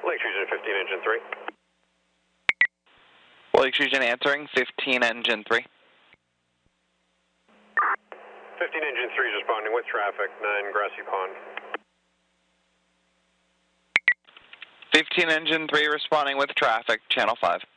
Lake Fusion 15, engine 3. Lake Fusion answering, 15, engine 3. 15, engine 3 is responding with traffic, 9 Grassy Pond. 15, engine 3 responding with traffic, channel 5.